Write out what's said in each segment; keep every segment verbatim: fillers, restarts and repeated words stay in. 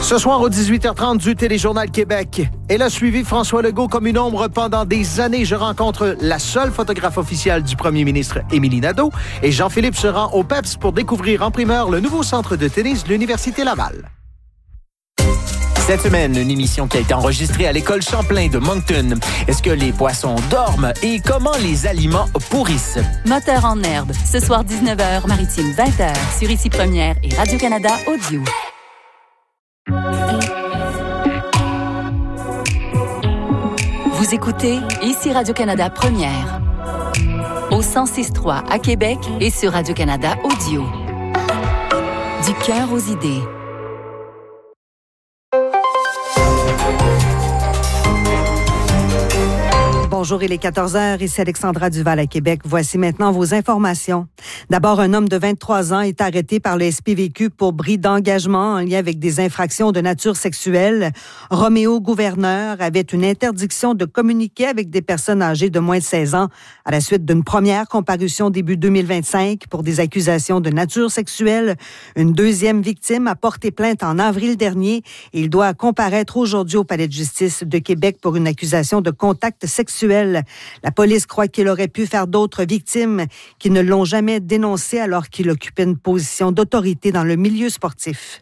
Ce soir, au dix-huit heures trente, du Téléjournal Québec. Elle a suivi François Legault comme une ombre pendant des années. Je rencontre la seule photographe officielle du premier ministre, Émilie Nadeau. Et Jean-Philippe se rend au P E P S pour découvrir en primeur le nouveau centre de tennis de l'Université Laval. Cette semaine, une émission qui a été enregistrée à l'école Champlain de Moncton. Est-ce que les poissons dorment et comment les aliments pourrissent? Moteur en herbe, ce soir dix-neuf heures, Maritime vingt heures, sur Ici Première et Radio-Canada Audio. Vous écoutez Ici Radio-Canada Première, au cent six trois à Québec et sur Radio-Canada Audio. Du cœur aux idées. Bonjour, il est quatorze heures, ici Alexandra Duval à Québec. Voici maintenant vos informations. D'abord, un homme de vingt-trois ans est arrêté par le S P V Q pour bris d'engagement en lien avec des infractions de nature sexuelle. Roméo Gouverneur avait une interdiction de communiquer avec des personnes âgées de moins de seize ans à la suite d'une première comparution début deux mille vingt-cinq pour des accusations de nature sexuelle. Une deuxième victime a porté plainte en avril dernier et il doit comparaître aujourd'hui au Palais de justice de Québec pour une accusation de contact sexuel. La police croit qu'il aurait pu faire d'autres victimes qui ne l'ont jamais dénoncé alors qu'il occupait une position d'autorité dans le milieu sportif.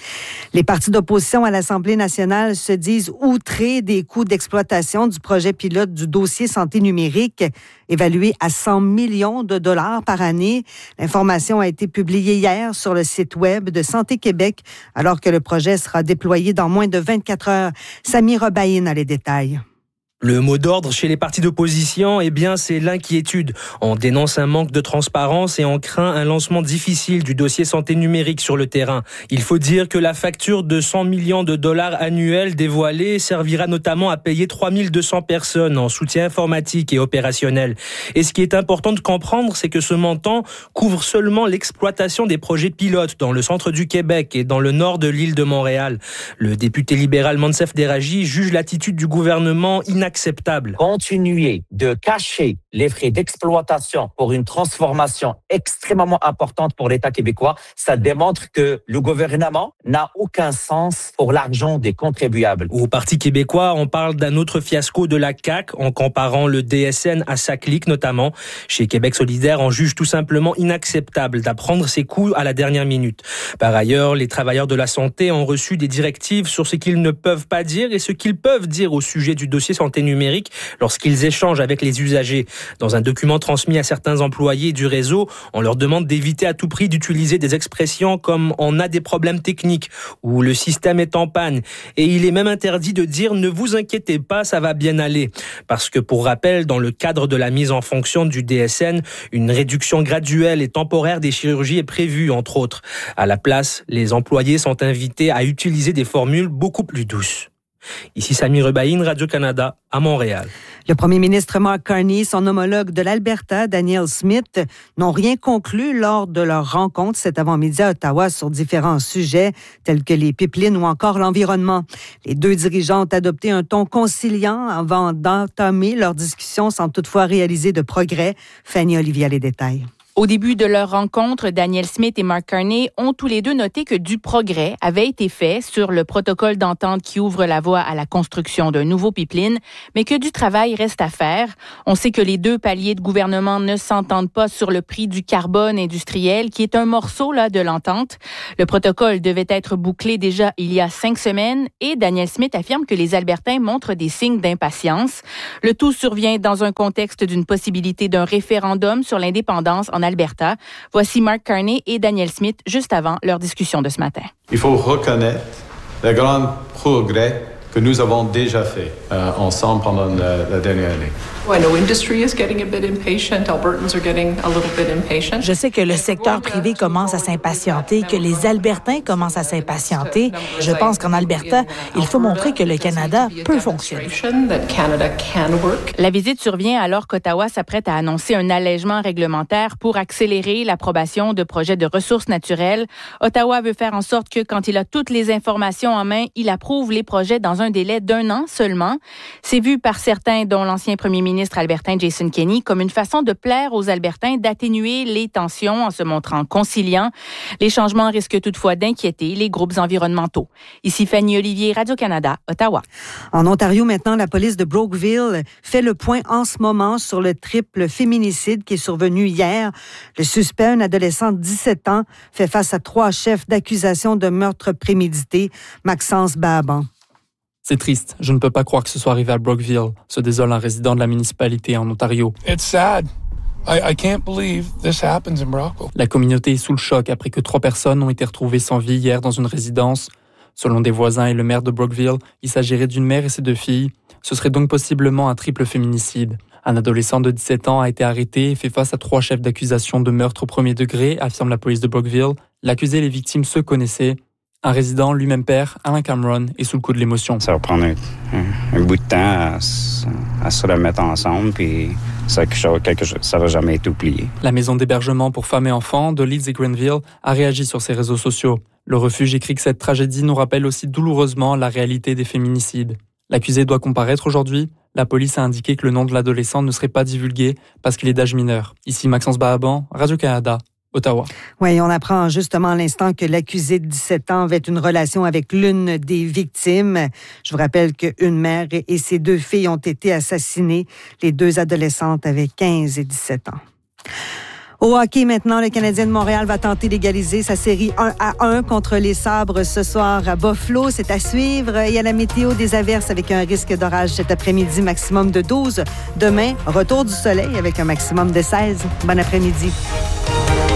Les partis d'opposition à l'Assemblée nationale se disent outrés des coûts d'exploitation du projet pilote du dossier santé numérique, évalué à cent millions de dollars par année. L'information a été publiée hier sur le site web de Santé Québec, alors que le projet sera déployé dans moins de vingt-quatre heures. Samy Rebaïn a les détails. Le mot d'ordre chez les partis d'opposition, eh bien, c'est l'inquiétude. On dénonce un manque de transparence et on craint un lancement difficile du dossier santé numérique sur le terrain. Il faut dire que la facture de cent millions de dollars annuels dévoilée servira notamment à payer trois mille deux cents personnes en soutien informatique et opérationnel. Et ce qui est important de comprendre, c'est que ce montant couvre seulement l'exploitation des projets pilotes dans le centre du Québec et dans le nord de l'île de Montréal. Le député libéral Monsef Déragi juge l'attitude du gouvernement inacceptable. Acceptable. Continuer de cacher les frais d'exploitation pour une transformation extrêmement importante pour l'État québécois, ça démontre que le gouvernement n'a aucun sens pour l'argent des contribuables. Au Parti québécois, on parle d'un autre fiasco de la C A Q en comparant le D S N à sa clique notamment. Chez Québec solidaire, on juge tout simplement inacceptable d'apprendre ses coups à la dernière minute. Par ailleurs, les travailleurs de la santé ont reçu des directives sur ce qu'ils ne peuvent pas dire et ce qu'ils peuvent dire au sujet du dossier santé numérique lorsqu'ils échangent avec les usagers. Dans un document transmis à certains employés du réseau, on leur demande d'éviter à tout prix d'utiliser des expressions comme « on a des problèmes techniques » ou « le système est en panne ». Et il est même interdit de dire « ne vous inquiétez pas, ça va bien aller ». Parce que pour rappel, dans le cadre de la mise en fonction du D S N, une réduction graduelle et temporaire des chirurgies est prévue, entre autres. À la place, les employés sont invités à utiliser des formules beaucoup plus douces. Ici Samy Rebaïn, Radio-Canada, à Montréal. Le premier ministre Mark Carney et son homologue de l'Alberta, Danielle Smith, n'ont rien conclu lors de leur rencontre cet avant-midi à Ottawa sur différents sujets tels que les pipelines ou encore l'environnement. Les deux dirigeants ont adopté un ton conciliant avant d'entamer leur discussion sans toutefois réaliser de progrès. Fanny Olivier a les détails. Au début de leur rencontre, Danielle Smith et Mark Carney ont tous les deux noté que du progrès avait été fait sur le protocole d'entente qui ouvre la voie à la construction d'un nouveau pipeline, mais que du travail reste à faire. On sait que les deux paliers de gouvernement ne s'entendent pas sur le prix du carbone industriel, qui est un morceau là de l'entente. Le protocole devait être bouclé déjà il y a cinq semaines et Danielle Smith affirme que les Albertains montrent des signes d'impatience. Le tout survient dans un contexte d'une possibilité d'un référendum sur l'indépendance en Alberta. Voici Mark Carney et Danielle Smith juste avant leur discussion de ce matin. Il faut reconnaître le grand progrès que nous avons déjà fait euh, ensemble pendant la, la dernière année. Je sais que le secteur privé commence à s'impatienter, que les Albertains commencent à s'impatienter. Je pense qu'en Alberta, il faut montrer que le Canada peut fonctionner. La visite survient alors qu'Ottawa s'apprête à annoncer un allègement réglementaire pour accélérer l'approbation de projets de ressources naturelles. Ottawa veut faire en sorte que, quand il a toutes les informations en main, il approuve les projets dans dans un délai d'un an seulement. C'est vu par certains, dont l'ancien premier ministre albertain Jason Kenney, comme une façon de plaire aux Albertains, d'atténuer les tensions en se montrant conciliant. Les changements risquent toutefois d'inquiéter les groupes environnementaux. Ici Fanny Olivier, Radio-Canada, Ottawa. En Ontario, maintenant, la police de Brockville fait le point en ce moment sur le triple féminicide qui est survenu hier. Le suspect, un adolescent de dix-sept ans, fait face à trois chefs d'accusation de meurtre prémédité. Maxence Bahaban. C'est triste. Je ne peux pas croire que ce soit arrivé à Brockville, se désole un résident de la municipalité en Ontario. It's sad. I, I can't believe this happens in Brockville. La communauté est sous le choc après que trois personnes ont été retrouvées sans vie hier dans une résidence. Selon des voisins et le maire de Brockville, il s'agirait d'une mère et ses deux filles. Ce serait donc possiblement un triple féminicide. Un adolescent de dix-sept ans a été arrêté et fait face à trois chefs d'accusation de meurtre au premier degré, affirme la police de Brockville. L'accusé et les victimes se connaissaient. Un résident, lui-même père, Alan Cameron, est sous le coup de l'émotion. Ça va prendre un, un, un bout de temps à, à se remettre ensemble, puis ça ne va jamais être oublié. La maison d'hébergement pour femmes et enfants de Leeds et Grenville a réagi sur ses réseaux sociaux. Le refuge écrit que cette tragédie nous rappelle aussi douloureusement la réalité des féminicides. L'accusé doit comparaître aujourd'hui. La police a indiqué que le nom de l'adolescent ne serait pas divulgué parce qu'il est d'âge mineur. Ici Maxence Bahaban, Radio-Canada, Ottawa. Oui, on apprend justement à l'instant que l'accusé de dix-sept ans avait une relation avec l'une des victimes. Je vous rappelle qu'une mère et ses deux filles ont été assassinées. Les deux adolescentes avaient quinze et dix-sept ans. Au hockey, maintenant, le Canadien de Montréal va tenter d'égaliser sa série un à un contre les Sabres ce soir à Buffalo. C'est à suivre. Il y a la météo des averses avec un risque d'orage cet après-midi, maximum de douze. Demain, retour du soleil avec un maximum de seize. Bon après-midi.